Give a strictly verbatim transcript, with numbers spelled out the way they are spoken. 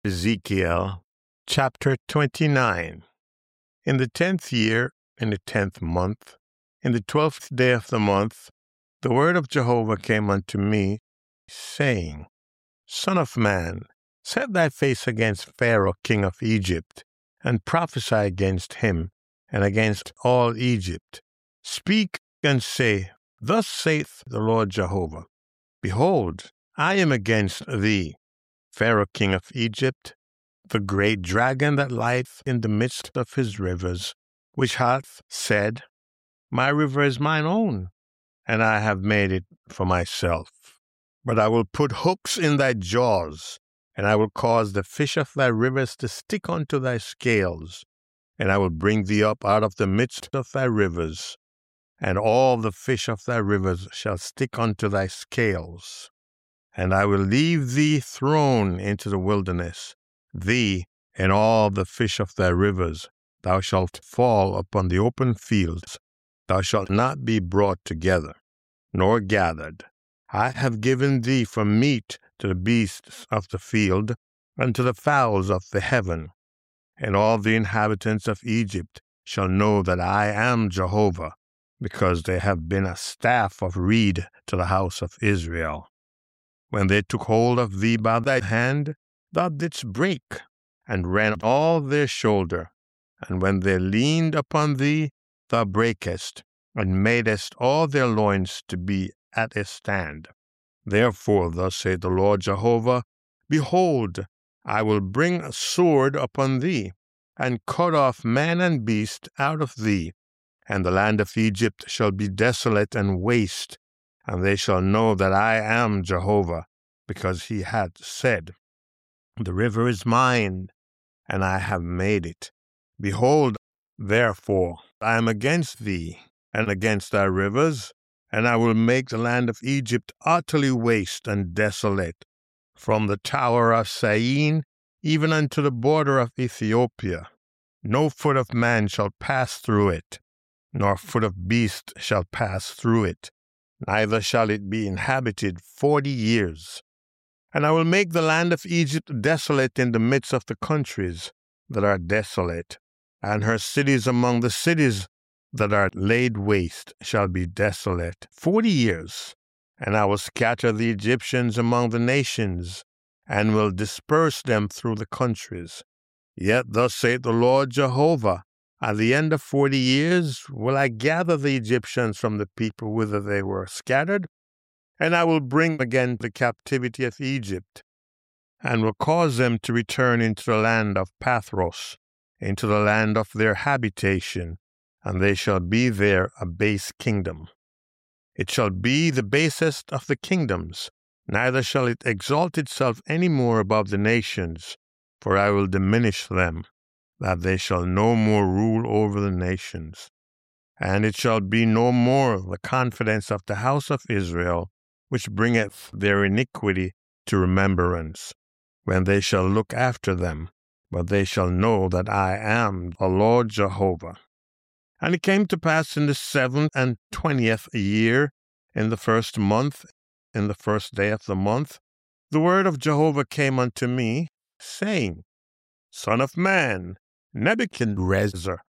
Ezekiel chapter twenty-nine. In the tenth year, in the tenth month, in the twelfth day of the month, the word of Jehovah came unto me, saying, Son of man, set thy face against Pharaoh king of Egypt, and prophesy against him, and against all Egypt. Speak and say, Thus saith the Lord Jehovah, Behold, I am against thee, Pharaoh king of Egypt, the great dragon that lieth in the midst of his rivers, which hath said, My river is mine own, and I have made it for myself. But I will put hooks in thy jaws, and I will cause the fish of thy rivers to stick unto thy scales, and I will bring thee up out of the midst of thy rivers, and all the fish of thy rivers shall stick unto thy scales. And I will leave thee thrown into the wilderness, thee and all the fish of thy rivers. Thou shalt fall upon the open fields. Thou shalt not be brought together, nor gathered. I have given thee for meat to the beasts of the field, and to the fowls of the heaven. And all the inhabitants of Egypt shall know that I am Jehovah, because they have been a staff of reed to the house of Israel. When they took hold of thee by thy hand, thou didst break, and ran all their shoulder. And when they leaned upon thee, thou breakest, and madest all their loins to be at a stand. Therefore, thus saith the Lord Jehovah, Behold, I will bring a sword upon thee, and cut off man and beast out of thee, and the land of Egypt shall be desolate and waste, and they shall know that I am Jehovah, because he hath said, The river is mine, and I have made it. Behold, therefore, I am against thee, and against thy rivers, and I will make the land of Egypt utterly waste and desolate, from the tower of Syene even unto the border of Ethiopia. No foot of man shall pass through it, nor foot of beast shall pass through it, neither shall it be inhabited forty years. And I will make the land of Egypt desolate in the midst of the countries that are desolate, and her cities among the cities that are laid waste shall be desolate forty years. And I will scatter the Egyptians among the nations, and will disperse them through the countries. Yet thus saith the Lord Jehovah, At the end of forty years will I gather the Egyptians from the people whither they were scattered, and I will bring again the captivity of Egypt, and will cause them to return into the land of Pathros, into the land of their habitation, and they shall be there a base kingdom. It shall be the basest of the kingdoms, neither shall it exalt itself any more above the nations, for I will diminish them, that they shall no more rule over the nations. And it shall be no more the confidence of the house of Israel, which bringeth their iniquity to remembrance, when they shall look after them, but they shall know that I am the Lord Jehovah. And it came to pass in the seventh and twentieth year, in the first month, in the first day of the month, the word of Jehovah came unto me, saying, Son of man, Nebuchadrezzar